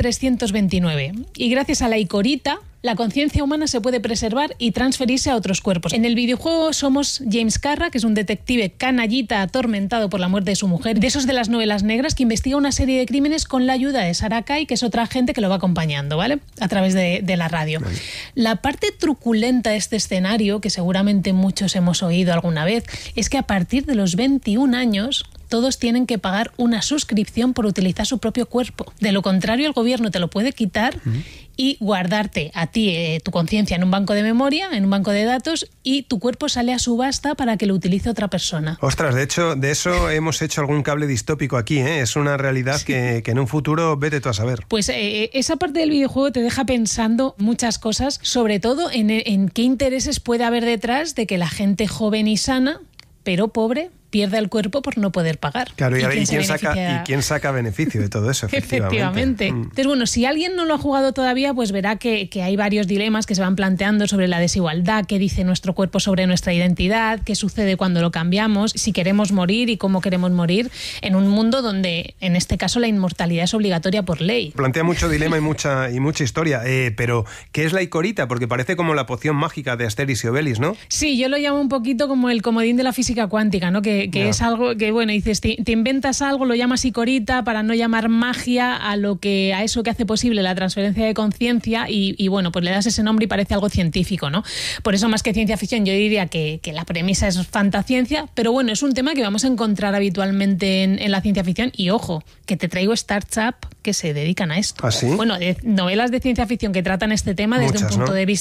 2329 y gracias a la Icorita, la conciencia humana se puede preservar y transferirse a otros cuerpos. En el videojuego somos James Carra, que es un detective canallita atormentado por la muerte de su mujer, de esos de las novelas negras, que investiga una serie de crímenes con la ayuda de Sarah Kay, que es otra agente que lo va acompañando, ¿vale? A través de la radio. Vale. La parte truculenta de este escenario, que seguramente muchos hemos oído alguna vez, es que a partir de los 21 años... todos tienen que pagar una suscripción por utilizar su propio cuerpo. De lo contrario, el gobierno te lo puede quitar y guardarte a ti tu conciencia en un banco de memoria, en un banco de datos, y tu cuerpo sale a subasta para que lo utilice otra persona. Ostras, de hecho, de eso hemos hecho algún cable distópico aquí, ¿eh? Es una realidad sí. que en un futuro vete tú a saber. Pues esa parte del videojuego te deja pensando muchas cosas, sobre todo en qué intereses puede haber detrás de que la gente joven y sana, pero pobre, pierda el cuerpo por no poder pagar. Claro, ¿y quién saca beneficio de todo eso? Efectivamente. Entonces, bueno, si alguien no lo ha jugado todavía, pues verá que hay varios dilemas que se van planteando sobre la desigualdad, qué dice nuestro cuerpo sobre nuestra identidad, qué sucede cuando lo cambiamos, si queremos morir y cómo queremos morir en un mundo donde, en este caso, la inmortalidad es obligatoria por ley. Plantea mucho dilema y mucha historia, pero ¿qué es la icorita? Porque parece como la poción mágica de Asterix y Obelix, ¿no? Sí, yo lo llamo un poquito como el comodín de la física cuántica, ¿no? Que es algo que, bueno, dices, te inventas algo, lo llamas icorita para no llamar magia a eso que hace posible la transferencia de conciencia y bueno, pues le das ese nombre y parece algo científico, ¿no? Por eso, más que ciencia ficción, yo diría que la premisa es fantasciencia, pero bueno, es un tema que vamos a encontrar habitualmente en la ciencia ficción y ojo, que te traigo startups que se dedican a esto. ¿Ah, sí? Bueno, novelas de ciencia ficción que tratan este tema desde el punto de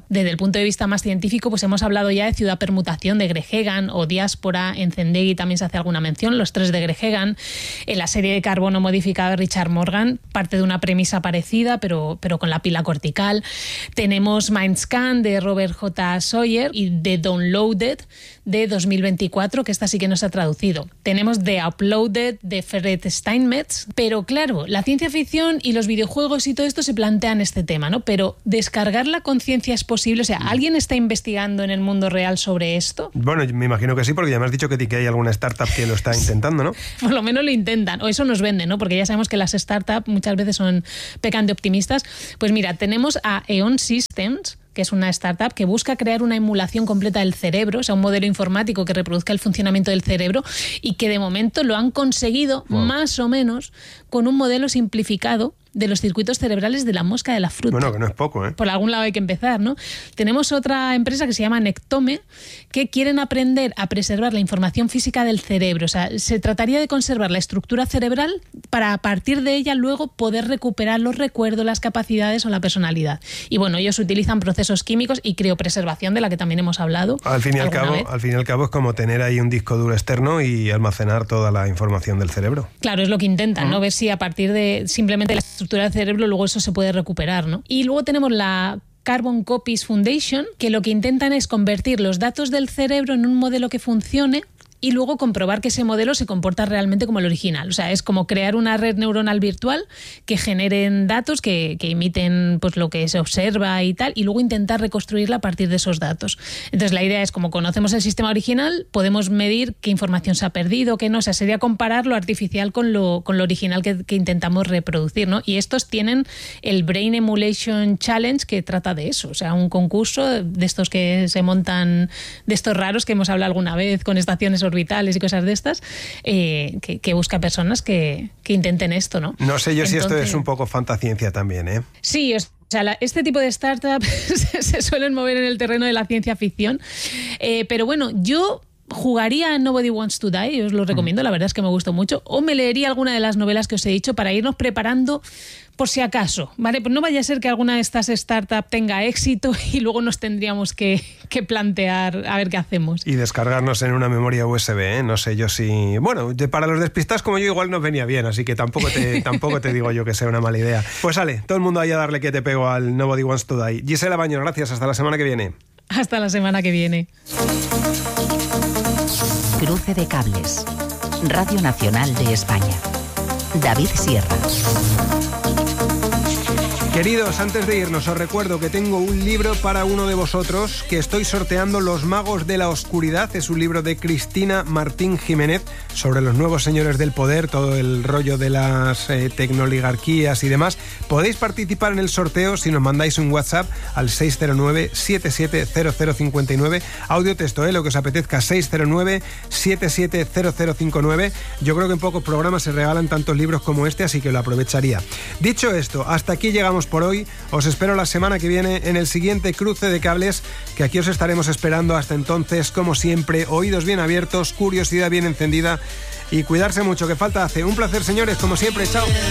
vista más científico, pues hemos hablado ya de Ciudad Permutación de Greg Egan o Diáspora, en Zendegi también se hace alguna mención, Los tres de Greg Egan, en la serie de Carbono Modificado de Richard Morgan, parte de una premisa parecida, pero con la pila cortical. Tenemos Mindscan de Robert J. Sawyer y The Downloaded de 2024, que esta sí que no se ha traducido. Tenemos The Uploaded de Ferret Steinmetz, pero claro, la ciencia ficción y los videojuegos y todo esto se plantean este tema, ¿no? Pero ¿descargar la conciencia es posible? O sea, ¿alguien está investigando en el mundo real sobre esto? Bueno, me imagino que sí, porque ya me has dicho que hay alguna startup que lo está intentando, ¿no? Por lo menos lo intentan, o eso nos venden, ¿no? Porque ya sabemos que las startups muchas veces pecan de optimistas. Pues mira, tenemos a Eon Systems, que es una startup que busca crear una emulación completa del cerebro, o sea, un modelo informático que reproduzca el funcionamiento del cerebro y que de momento lo han conseguido más o menos con un modelo simplificado de los circuitos cerebrales de la mosca de la fruta. Bueno, que no es poco, ¿eh? Por algún lado hay que empezar, ¿no? Tenemos otra empresa que se llama Nectome, que quieren aprender a preservar la información física del cerebro. O sea, se trataría de conservar la estructura cerebral para a partir de ella luego poder recuperar los recuerdos, las capacidades o la personalidad. Y bueno, ellos utilizan procesos químicos y criopreservación, de la que también hemos hablado. Al fin y al cabo es como tener ahí un disco duro externo y almacenar toda la información del cerebro. Claro, es lo que intentan, ¿no? Ver si a partir de simplemente la estructura del cerebro luego eso se puede recuperar, ¿no? Y luego tenemos la Carbon Copies Foundation, que lo que intentan es convertir los datos del cerebro en un modelo que funcione y luego comprobar que ese modelo se comporta realmente como el original. O sea, es como crear una red neuronal virtual que generen datos que imiten pues lo que se observa y tal, y luego intentar reconstruirla a partir de esos datos. Entonces la idea es, como conocemos el sistema original, podemos medir qué información se ha perdido, qué no. O sea, sería comparar lo artificial con lo original que intentamos reproducir, ¿no? Y estos tienen el Brain Emulation Challenge, que trata de eso. O sea, un concurso de estos que se montan, de estos raros que hemos hablado alguna vez, con estaciones orbitales y cosas de estas, que busca personas que intenten esto, ¿no? No sé yo si esto es un poco fantasciencia también, ¿eh? Sí, o sea, este tipo de startups se suelen mover en el terreno de la ciencia ficción, pero bueno, yo jugaría a Nobody Wants to Die, os lo recomiendo, la verdad es que me gustó mucho, o me leería alguna de las novelas que os he dicho para irnos preparando por si acaso, ¿vale? Pues no vaya a ser que alguna de estas startups tenga éxito y luego nos tendríamos que plantear a ver qué hacemos. Y descargarnos en una memoria USB, ¿eh? No sé yo si... Bueno, para los despistados como yo igual nos venía bien, así que tampoco te digo yo que sea una mala idea. Pues sale, todo el mundo ahí a darle que te pego al Nobody Wants to Die. Gisela Baños, gracias, hasta la semana que viene. Hasta la semana que viene. Cruce de cables. Radio Nacional de España. David Sierra. Queridos, antes de irnos os recuerdo que tengo un libro para uno de vosotros que estoy sorteando, Los magos de la oscuridad. Es un libro de Cristina Martín Jiménez sobre los nuevos señores del poder, todo el rollo de las tecnoligarquías y demás. Podéis participar en el sorteo si nos mandáis un WhatsApp al 609-770059, audio texto, lo que os apetezca, 609-770059. Yo creo que en pocos programas se regalan tantos libros como este, así que lo aprovecharía. Dicho esto, hasta aquí llegamos por hoy. Os espero la semana que viene en el siguiente Cruce de Cables, que aquí os estaremos esperando. Hasta entonces, como siempre, oídos bien abiertos, curiosidad bien encendida y cuidarse mucho, que falta hace. Un placer, señores, como siempre. Chao.